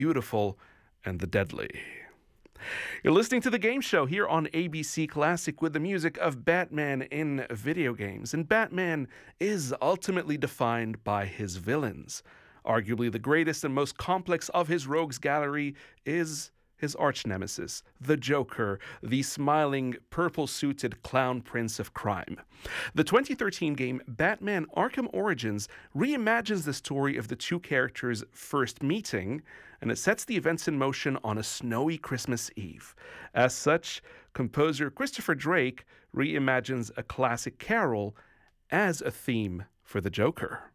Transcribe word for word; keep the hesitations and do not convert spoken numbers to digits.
beautiful, and the deadly. You're listening to The Game Show here on A B C Classic with the music of Batman in video games. And Batman is ultimately defined by his villains. Arguably the greatest and most complex of his rogues gallery is his arch-nemesis, the Joker, the smiling, purple-suited clown prince of crime. The twenty thirteen game Batman Arkham Origins reimagines the story of the two characters' first meeting, and it sets the events in motion on a snowy Christmas Eve. As such, composer Christopher Drake reimagines a classic carol as a theme for the Joker.